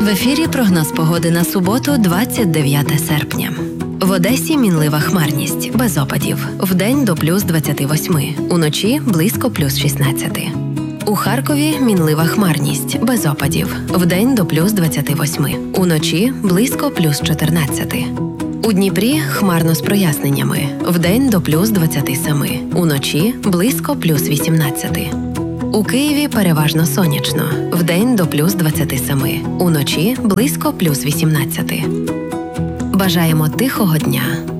В ефірі прогноз погоди на суботу, 29 серпня. В Одесі мінлива хмарність, без опадів. Вдень до плюс 28, уночі близько плюс 16. У Харкові мінлива хмарність, без опадів. Вдень до плюс 28, уночі близько плюс 14. У Дніпрі хмарно з проясненнями. Вдень до плюс 27, уночі близько плюс 18. У Києві переважно сонячно. Вдень до плюс 27, уночі близько плюс 18. Бажаємо тихого дня.